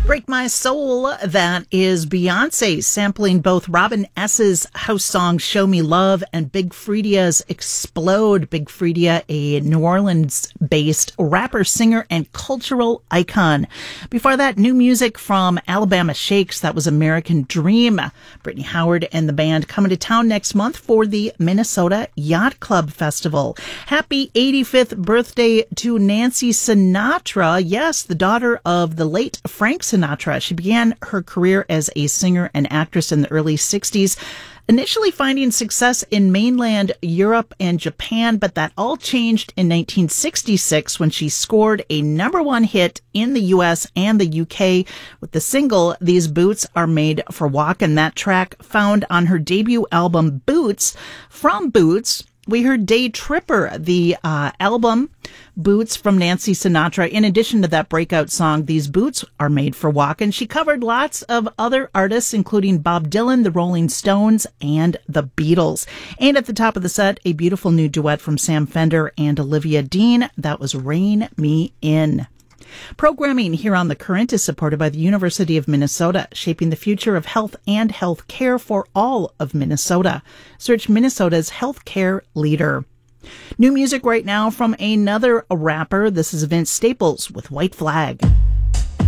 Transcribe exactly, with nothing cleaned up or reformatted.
Break My Soul, that is Beyonce sampling both Robin S.'s house song Show Me Love and Big Freedia's Explode. Big Freedia, a New Orleans-based rapper, singer, and cultural icon. Before that, new music from Alabama Shakes, that was American Dream. Brittany Howard and the band coming to town next month for the Minnesota Yacht Club Festival. Happy eighty-fifth birthday to Nancy Sinatra. Yes, the daughter of the late Frank Sinatra. She began her career as a singer and actress in the early sixties, initially finding success in mainland Europe and Japan, but that all changed in nineteen sixty-six when she scored a number one hit in the U S and the U K with the single These Boots Are Made for Walkin'. That track found on her debut album Boots. From Boots, we heard Day Tripper, the uh, album Boots from Nancy Sinatra. In addition to that breakout song, These Boots Are Made for Walkin', she covered lots of other artists, including Bob Dylan, the Rolling Stones, and the Beatles. And at the top of the set, a beautiful new duet from Sam Fender and Olivia Dean. That was Rein Me In. Programming here on The Current is supported by the University of Minnesota, shaping the future of health and health care for all of Minnesota. Search Minnesota's healthcare leader. New music right now from another rapper. This is Vince Staples with White Flag.